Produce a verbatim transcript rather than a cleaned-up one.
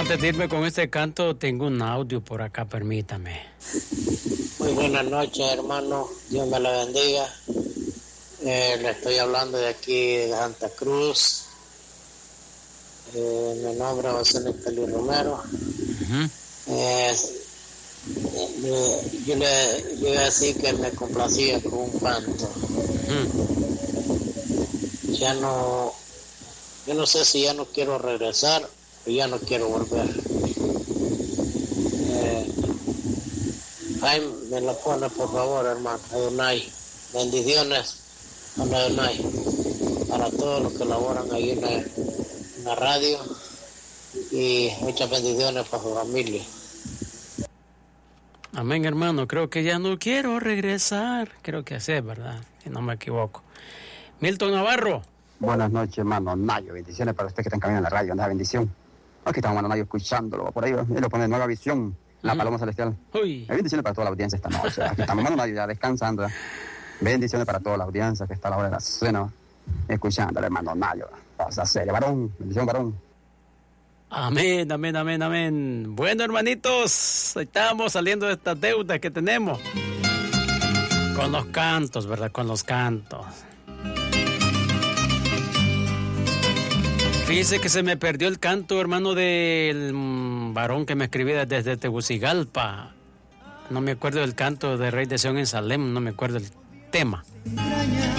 Antes de irme con este canto, tengo un audio por acá, permítame. Muy buenas noches, hermano. Dios me la bendiga. Eh, le estoy hablando de aquí de Santa Cruz. Eh, mi nombre es José Nectalí Romero. Uh-huh. eh, eh, yo, le, yo iba a decir que me complacía con un canto. Uh-huh. Ya no, yo no sé si ya no quiero regresar o ya no quiero volver. Eh, Jaime, me la pone por favor, hermano. Adonai. Bendiciones a Adonai para todos los que laboran ahí en la, en la radio, y muchas bendiciones para su familia. Amén, hermano. Creo que ya no quiero regresar. Creo que así es, ¿verdad? Si no me equivoco. Milton Navarro. Buenas noches, hermano Nayo. Bendiciones para usted que está en camino en la radio. Anda, bendición. Aquí estamos, hermano Nayo, escuchándolo. Por ahí, él lo pone Nueva Visión, la uh-huh. Paloma Celestial. Uy. Bendiciones para toda la audiencia esta noche. Aquí estamos, hermano Nayo, ya descansando. ¿eh? Bendiciones para toda la audiencia que está a la hora de la cena, escuchándolo, hermano Nayo. Vamos a hacer, varón. Bendición, varón. Amén, amén, amén, amén. Bueno, hermanitos, estamos saliendo de estas deudas que tenemos. Con los cantos, ¿verdad? Con los cantos. Fíjese que se me perdió el canto, hermano, del varón que me escribía desde Tegucigalpa. No me acuerdo del canto de Rey de Sion en Salem, no me acuerdo el tema.